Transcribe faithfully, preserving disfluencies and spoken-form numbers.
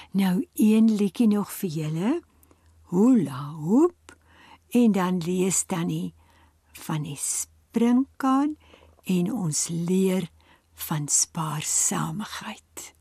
Nou een liedjie nog vir julle. Hula hoop. En dan lees Tannie van die springkaan en ons leer van spaarsaamigheid.